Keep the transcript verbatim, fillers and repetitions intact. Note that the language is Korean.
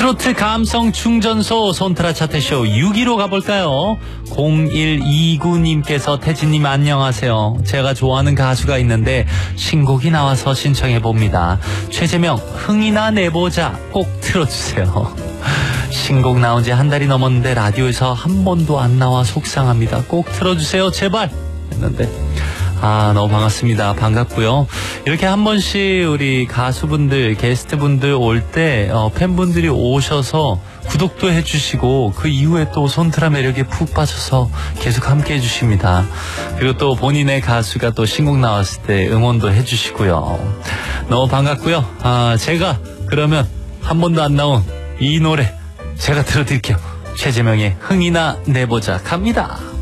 트로트 감성 충전소 손트라 차트쇼 육 위로 가볼까요? 공일이구 님께서 태진님 안녕하세요. 제가 좋아하는 가수가 있는데 신곡이 나와서 신청해봅니다. 최재명 흥이나 내보자 꼭 틀어주세요. 신곡 나온 지 한 달이 넘었는데 라디오에서 한 번도 안 나와 속상합니다. 꼭 틀어주세요 제발 했는데 아 너무 반갑습니다. 반갑고요. 이렇게 한 번씩 우리 가수분들 게스트분들 올 때 어, 팬분들이 오셔서 구독도 해주시고 그 이후에 또 손트라 매력에 푹 빠져서 계속 함께 해주십니다. 그리고 또 본인의 가수가 또 신곡 나왔을 때 응원도 해주시고요. 너무 반갑고요. 아 제가 그러면 한 번도 안 나온 이 노래 제가 들어드릴게요. 최재명의 흥이나 내보자 갑니다.